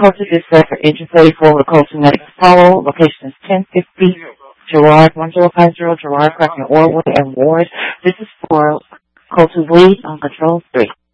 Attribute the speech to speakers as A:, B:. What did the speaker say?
A: code to this set for engine 34 with code to next follow. Location is 1050 Gerard, 1050 Gerard, Crackman, Orwood, and Ward. This is for code to lead on control 3.